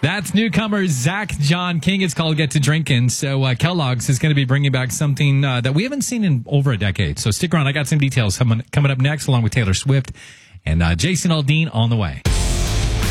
That's newcomer Zach John King. It's called Get to Drinkin'. So Kellogg's is going to be bringing back something that we haven't seen in over a decade. So stick around. I got some details coming up next along with Taylor Swift and Jason Aldean on the way.